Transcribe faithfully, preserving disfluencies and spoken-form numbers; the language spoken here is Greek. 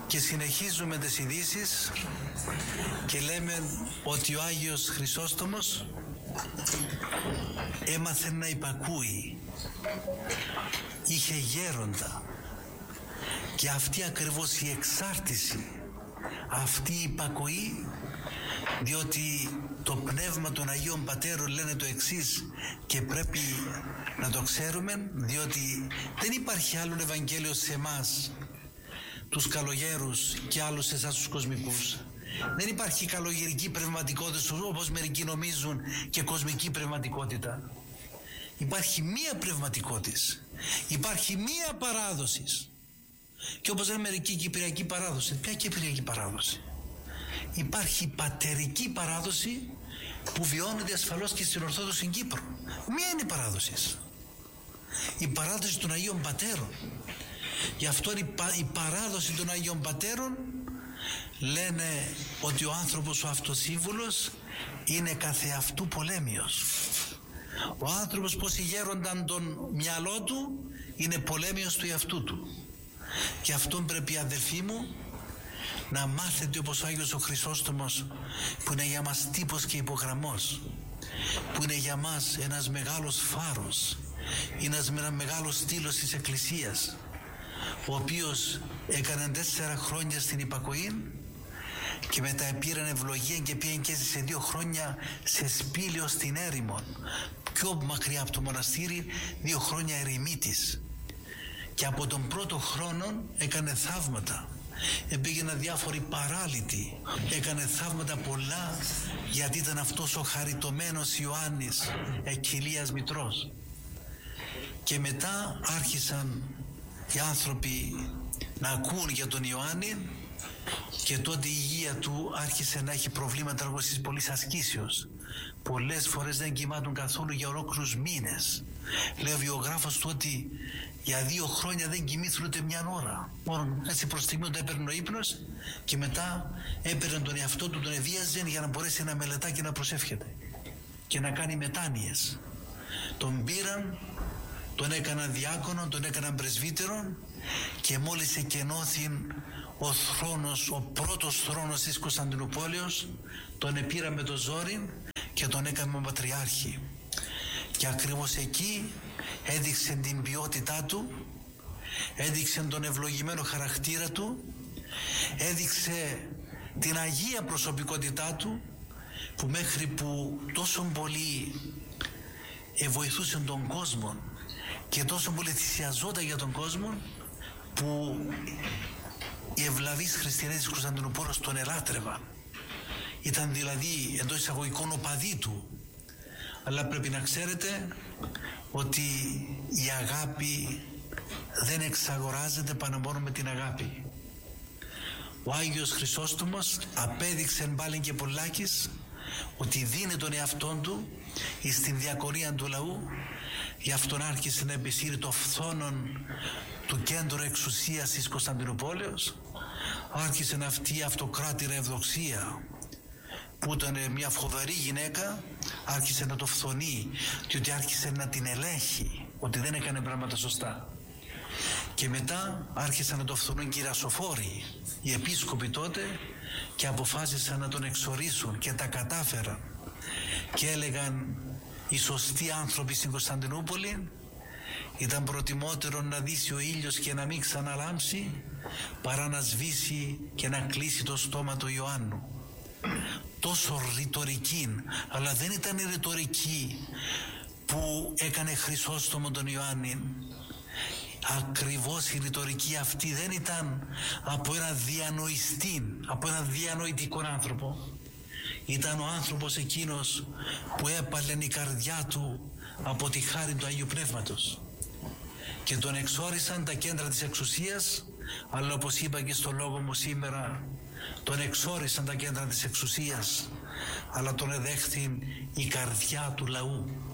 Και συνεχίζουμε τις ειδήσεις και λέμε ότι ο Άγιος Χρυσόστομος έμαθε να υπακούει, είχε γέροντα, και αυτή ακριβώς η εξάρτηση, αυτή η υπακοή, διότι το πνεύμα των Αγίων Πατέρων λένε το εξής και πρέπει να το ξέρουμε, διότι δεν υπάρχει άλλο Ευαγγέλιο σε εμάς τους καλογέρους και άλλους εσάς τους κοσμικούς. Δεν υπάρχει καλογερική πνευματικότητα όπως μερικοί νομίζουν και κοσμική πνευματικότητα. Υπάρχει μία πνευματικότητα, υπάρχει μία παράδοση. Και όπως λένε μερικοί, κυπριακή παράδοση. Ποια κυπριακή παράδοση? Υπάρχει πατερική παράδοση που βιώνεται ασφαλώς και στην Ορθόδοξη Κύπρο. Μία είναι η παράδοση, η παράδοση των Αγίων Πατέρων. Γι' αυτό η, πα, η παράδοση των Αγίων Πατέρων λένε ότι ο άνθρωπος ο αυτοσύμβουλος είναι καθεαυτού πολέμιος. Ο άνθρωπος πως γέρονταν τον μυαλό του είναι πολέμιος του εαυτού του. Και αυτόν πρέπει, αδελφοί μου, να μάθετε όπως ο Άγιος ο Χρυσόστομος, που είναι για μας τύπος και υπογραμμός, που είναι για μας ένας μεγάλος φάρος, είναι ένας μεγάλος στήλος της Εκκλησίας, ο οποίος έκανε τέσσερα χρόνια στην υπακοή και μετά πήραν ευλογία και πήγαν και σε δύο χρόνια σε σπήλαιο στην έρημο, πιο μακριά από το μοναστήρι, δύο χρόνια ερημίτης. Και από τον πρώτο χρόνο έκανε θαύματα. Επήγαιναν διάφοροι παράλυτοι. Έκανε θαύματα πολλά, γιατί ήταν αυτός ο χαριτωμένος Ιωάννης εκκυλίας Μητρός. Και μετά άρχισαν οι άνθρωποι να ακούν για τον Ιωάννη, και τότε η υγεία του άρχισε να έχει προβλήματα λόγω της πολλής ασκήσεως. Πολλές φορές δεν κοιμάτουν καθόλου για ολόκληρους μήνες. Λέει ο βιογράφος του ότι για δύο χρόνια δεν κοιμήθηκαν ούτε μια ώρα. Μόνο έτσι προς στιγμή όταν έπαιρνε ο ύπνος, και μετά έπαιρνε τον εαυτό του, τον εβίαζε για να μπορέσει να μελετά και να προσεύχεται και να κάνει μετάνοιες. Τον πήραν, τον έκαναν διάκονο, τον έκαναν πρεσβύτερο, και μόλις εκενώθη ο θρόνος, ο πρώτος θρόνος της Κωνσταντινούπολης, τον επήραν με το ζόρι και τον έκαμε πατριάρχη. Και ακριβώς εκεί έδειξε την ποιότητά του, έδειξε τον ευλογημένο χαρακτήρα του, έδειξε την αγία προσωπικότητά του, που μέχρι που τόσο πολύ βοηθούσε τον κόσμο και τόσο πολύ θυσιαζόταν για τον κόσμο, που οι ευλαβείς χριστιανοί της Κωνσταντινούπολης τον ελάτρευαν. Ήταν δηλαδή εντός εισαγωγικών οπαδοί του. Αλλά πρέπει να ξέρετε ότι η αγάπη δεν εξαγοράζεται πάνω μόνο με την αγάπη. Ο Άγιος Χρυσόστομος απέδειξε πάλι και πολλάκις ότι δίνει τον εαυτόν του στην διακονία του λαού. Γι' αυτόν άρχισε να επισύρει το φθόνον του κέντρου εξουσίας της Κωνσταντινούπολης. Άρχισε αυτή η αυτοκράτηρα ευδοξία, που ήταν μια φοβερή γυναίκα, άρχισε να το φθονεί, διότι άρχισε να την ελέγχει ότι δεν έκανε πράγματα σωστά. Και μετά άρχισαν να το φθονούν και οι ρασοφόροι, οι επίσκοποι τότε, και αποφάσισαν να τον εξορίσουν, και τα κατάφεραν. Και έλεγαν οι σωστοί άνθρωποι στην Κωνσταντινούπολη, ήταν προτιμότερο να δύσει ο ήλιος και να μην ξαναλάμψει, παρά να σβήσει και να κλείσει το στόμα του Ιωάννου. Τόσο ρητορική, αλλά δεν ήταν η ρητορική που έκανε Χρυσόστομο τον Ιωάννη. Ακριβώς η ρητορική αυτή δεν ήταν από ένα διανοηστή, από ένα διανοητικό άνθρωπο. Ήταν ο άνθρωπος εκείνος που έπαλε η καρδιά του από τη χάρη του Αγίου Πνεύματος, και τον εξόρισαν τα κέντρα της εξουσίας, αλλά όπως είπα και στο λόγο μου σήμερα, τον εξόρισαν τα κέντρα της εξουσίας, αλλά τον εδέχθη η καρδιά του λαού.